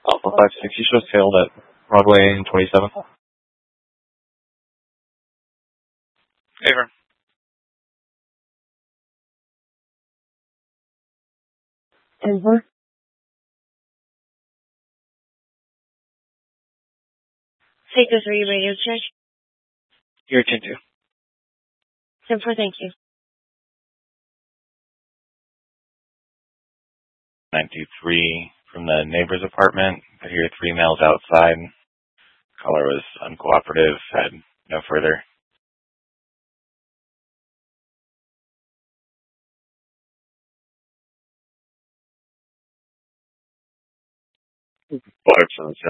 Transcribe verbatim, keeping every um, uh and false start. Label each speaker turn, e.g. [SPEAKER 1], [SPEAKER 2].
[SPEAKER 1] Alpha five six, you should have sailed at Broadway and twenty-seventh.
[SPEAKER 2] Favor.
[SPEAKER 3] Over. Seiko three radio check.
[SPEAKER 2] You're ten two.
[SPEAKER 3] ten four, thank you.
[SPEAKER 1] nine two three from the neighbor's apartment. I hear three males outside. Caller was uncooperative, had no further. Five seven seven.